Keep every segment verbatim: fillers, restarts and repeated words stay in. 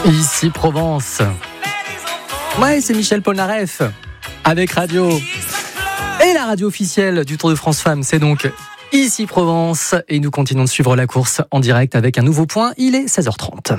Ici Provence. Ouais, c'est Michel Polnareff avec Radio. Et la radio officielle du Tour de France Femmes, c'est donc Ici Provence. Et nous continuons de suivre la course en direct avec un nouveau point. Il est seize heures trente.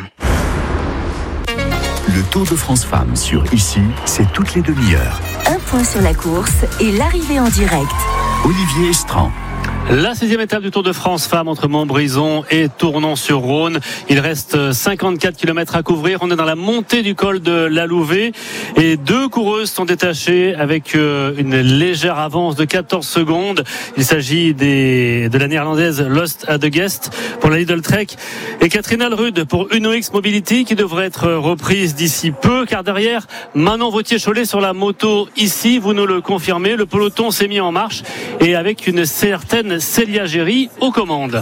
Le Tour de France Femmes sur Ici, c'est toutes les demi-heures. Un point sur la course et l'arrivée en direct. Olivier Estran. La sixième étape du Tour de France Femmes entre Montbrison et Tournon-sur-Rhône. Il reste cinquante-quatre kilomètres à couvrir. On est dans la montée du col de la Louvet et deux coureuses sont détachées avec une légère avance de quatorze secondes. Il s'agit des, de la néerlandaise Lost at the Guest pour la Lidl Trek et Catherine Alrude pour Uno X Mobility qui devrait être reprise d'ici peu, car derrière Manon Vautier-Cholet sur la moto ici, vous nous le confirmez, le peloton s'est mis en marche et avec une certaine Célia Géry aux commandes.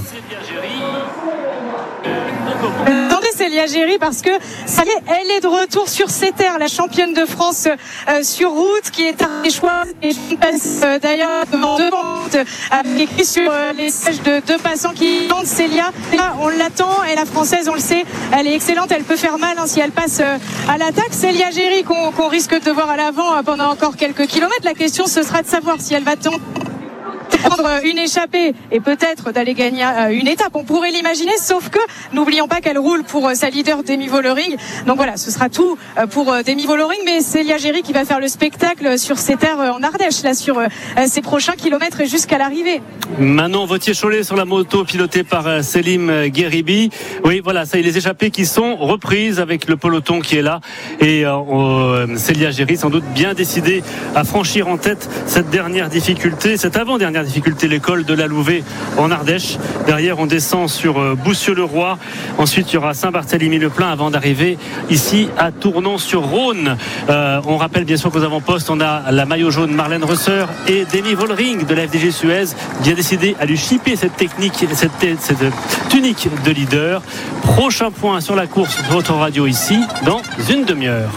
Attendez Célia Géry, parce que ça y est, elle est de retour sur ses terres, la championne de France euh, sur route, qui est un des choix et je passe euh, d'ailleurs devant deux ventes avec écrit sur euh, les sièges de deux passants qui tentent Célia. Là, on l'attend et la française, on le sait, elle est excellente, elle peut faire mal hein, si elle passe euh, à l'attaque. Célia Géry qu'on, qu'on risque de voir à l'avant euh, pendant encore quelques kilomètres. La question ce sera de savoir si elle va tenter prendre une échappée et peut-être d'aller gagner une étape, on pourrait l'imaginer, sauf que n'oublions pas qu'elle roule pour sa leader Demi Vollering. Donc voilà, ce sera tout pour Demi Vollering, mais Célia Géry qui va faire le spectacle sur ses terres en Ardèche, là sur ses prochains kilomètres et jusqu'à l'arrivée. Manon Vautier-Cholet sur la moto pilotée par Selim Gueribi. Oui, voilà, ça y est, les échappées qui sont reprises avec le peloton qui est là et euh, Célia Géry sans doute bien décidée à franchir en tête cette dernière difficulté, cette avant-dernière difficulté, l'école de la Louvet en Ardèche. Derrière, on descend sur Boussieu-le-Roi. Ensuite, il y aura Saint-Barthélemy-le-Plain avant d'arriver ici à Tournon-sur-Rhône. Euh, on rappelle bien sûr qu'aux avant-postes, on a la maillot jaune Marlène Rösser et Demi Vollering de la F D G Suez, bien décidé à lui chipper cette technique, cette, cette tunique de leader. Prochain point sur la course sur votre radio ici dans une demi-heure.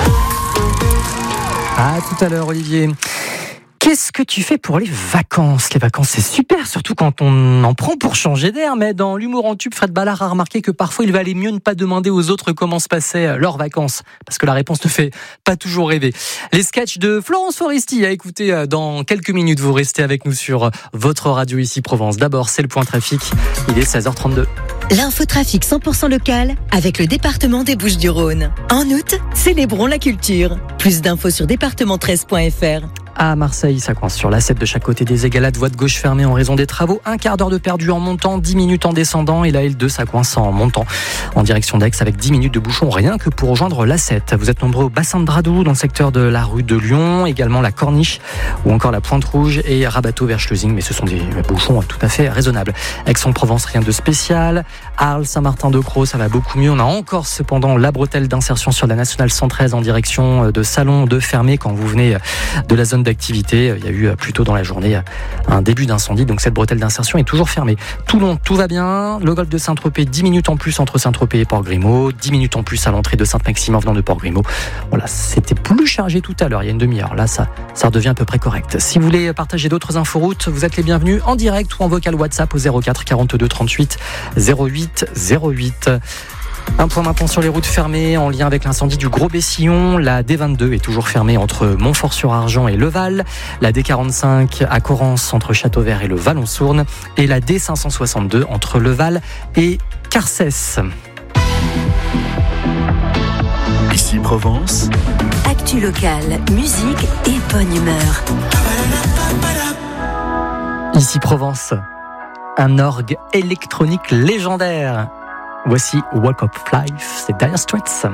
À tout à l'heure, Olivier. Qu'est-ce que tu fais pour les vacances ? Les vacances, c'est super, surtout quand on en prend pour changer d'air. Mais dans l'humour en tube, Fred Ballard a remarqué que parfois, il valait mieux ne pas demander aux autres comment se passaient leurs vacances. Parce que la réponse ne fait pas toujours rêver. Les sketchs de Florence Foresti à écouter dans quelques minutes. Vous restez avec nous sur votre radio ici Provence. D'abord, c'est le point trafic. Il est seize heures trente-deux. L'infotrafic cent pour cent local avec le département des Bouches-du-Rhône. En août, célébrons la culture. Plus d'infos sur département treize point f r. À Marseille, ça coince sur l'A sept de chaque côté des Égalades, voie de gauche fermée en raison des travaux, un quart d'heure de perdu en montant, dix minutes en descendant, et la L deux, ça coince en montant en direction d'Aix avec dix minutes de bouchon rien que pour rejoindre l'A sept. Vous êtes nombreux au bassin de Dradoux, dans le secteur de la rue de Lyon, également la Corniche ou encore la Pointe Rouge et Rabateau vers Schleusing, mais ce sont des bouchons tout à fait raisonnables. Aix-en-Provence, rien de spécial. Arles, Saint-Martin-de-Crau, ça va beaucoup mieux. On a encore cependant la bretelle d'insertion sur la nationale cent treize en direction de Salon de Fermé quand vous venez de la zone d'activité. Il y a eu plus tôt dans la journée un début d'incendie, donc cette bretelle d'insertion est toujours fermée. Toulon, tout va bien. Le golfe de Saint-Tropez, dix minutes en plus entre Saint-Tropez et Port-Grimaud, dix minutes en plus à l'entrée de Sainte-Maxime en venant de Port-Grimaud. Voilà, c'était plus chargé tout à l'heure, il y a une demi-heure. Là, ça, ça redevient à peu près correct. Si vous voulez partager d'autres inforoutes, vous êtes les bienvenus en direct ou en vocal WhatsApp au zéro quatre quarante-deux trente-huit zéro huit zéro huit. Un point maintenant sur les routes fermées en lien avec l'incendie du Gros Bessillon. La D vingt-deux est toujours fermée entre Montfort-sur-Argent et Leval. La D quarante-cinq à Corrence entre Châteauvert et le Vallon-Sourne. Et la D cinq cent soixante-deux entre Leval et Carcès. Ici Provence. Actu locale, musique et bonne humeur. Ici Provence. Un orgue électronique légendaire. Voici Walk of Life, c'est Dire Straits.